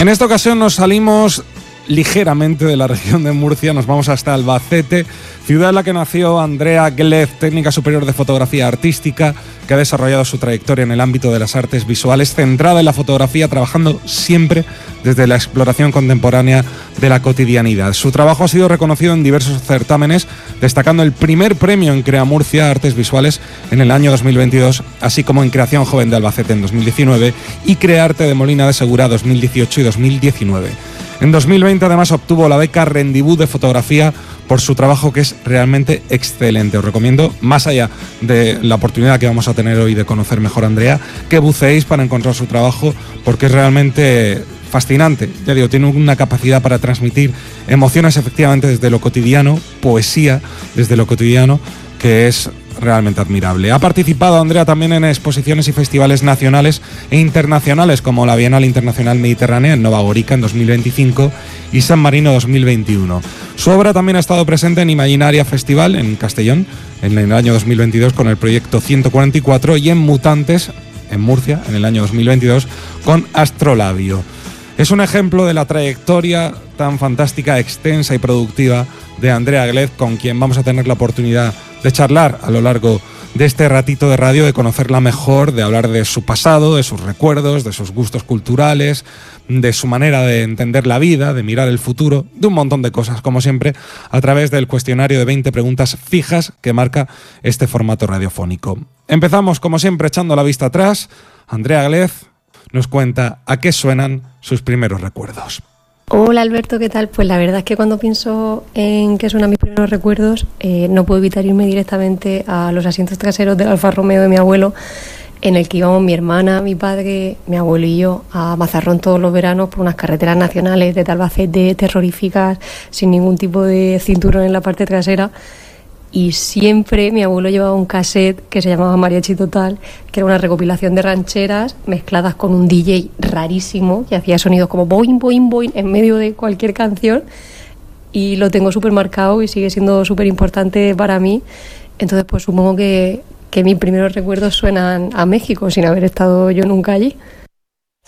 En esta ocasión nos salimos ligeramente de la región de Murcia, nos vamos hasta Albacete, ciudad en la que nació Andrea Glez, técnica superior de fotografía artística, que ha desarrollado su trayectoria en el ámbito de las artes visuales, centrada en la fotografía, trabajando siempre desde la exploración contemporánea de la cotidianidad. Su trabajo ha sido reconocido en diversos certámenes, destacando el primer premio en Crea Murcia Artes Visuales en el año 2022, así como en Creación Joven de Albacete en 2019 y Crearte de Molina de Segura 2018 y 2019. En 2020 además obtuvo la beca Rendibú de fotografía por su trabajo, que es realmente excelente. Os recomiendo, más allá de la oportunidad que vamos a tener hoy de conocer mejor a Andrea, que buceéis para encontrar su trabajo, porque es realmente fascinante. Ya digo, tiene una capacidad para transmitir emociones efectivamente desde lo cotidiano, poesía desde lo cotidiano, que es realmente admirable. Ha participado Andrea también en exposiciones y festivales nacionales e internacionales como la Bienal Internacional Mediterránea en Nova Gorica en 2025 y San Marino 2021. Su obra también ha estado presente en Imaginaria Festival en Castellón en el año 2022 con el proyecto 144 y en Mutantes en Murcia en el año 2022 con Astrolabio. Es un ejemplo de la trayectoria tan fantástica, extensa y productiva de Andrea Glez, con quien vamos a tener la oportunidad de charlar a lo largo de este ratito de radio, de conocerla mejor, de hablar de su pasado, de sus recuerdos, de sus gustos culturales, de su manera de entender la vida, de mirar el futuro, de un montón de cosas, como siempre, a través del cuestionario de 20 preguntas fijas que marca este formato radiofónico. Empezamos, como siempre, echando la vista atrás. Andrea Glez nos cuenta a qué suenan sus primeros recuerdos. Hola Alberto, ¿qué tal? Pues la verdad es que cuando pienso en qué suenan mis primeros recuerdos, no puedo evitar irme directamente a los asientos traseros del Alfa Romeo de mi abuelo, en el que íbamos mi hermana, mi padre, mi abuelo y yo a Mazarrón todos los veranos por unas carreteras nacionales de Albacete terroríficas, sin ningún tipo de cinturón en la parte trasera. Y siempre mi abuelo llevaba un cassette que se llamaba Mariachi Total, que era una recopilación de rancheras mezcladas con un DJ rarísimo que hacía sonidos como boing, boing, boing en medio de cualquier canción, y lo tengo súper marcado y sigue siendo súper importante para mí. Entonces pues supongo que mis primeros recuerdos suenan a México sin haber estado yo nunca allí.